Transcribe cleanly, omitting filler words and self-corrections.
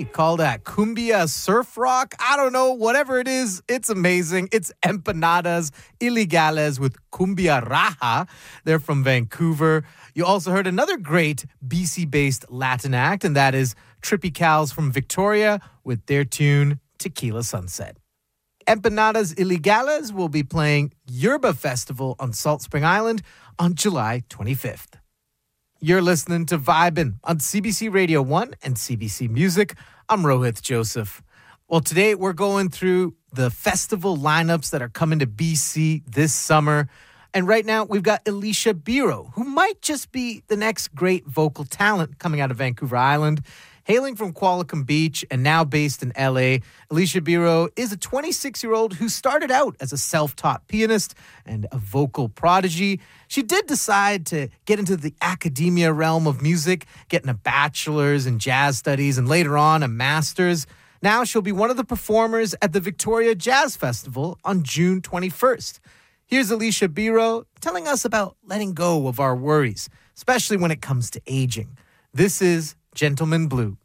party. Call that cumbia surf rock. I don't know. Whatever it is, it's amazing. It's Empanadas Ilegales with Cumbia Raja. They're from Vancouver. You also heard another great BC-based Latin act, and that is Trippy Cows from Victoria with their tune Tequila Sunset. Empanadas Ilegales will be playing Yerba Festival on Salt Spring Island on July 25th. You're listening to Vibin' on CBC Radio 1 and CBC Music. I'm Rohith Joseph. Well, today we're going through the festival lineups that are coming to BC this summer. And right now we've got Alicia Biro, who might just be the next great vocal talent coming out of Vancouver Island. Hailing from Qualicum Beach and now based in LA, Alicia Biro is a 26-year-old who started out as a self-taught pianist and a vocal prodigy. She did decide to get into the academia realm of music, getting a bachelor's in jazz studies and later on a master's. Now she'll be one of the performers at the Victoria Jazz Festival on June 21st. Here's Alicia Biro telling us about letting go of our worries, especially when it comes to aging. This is Gentleman Blue.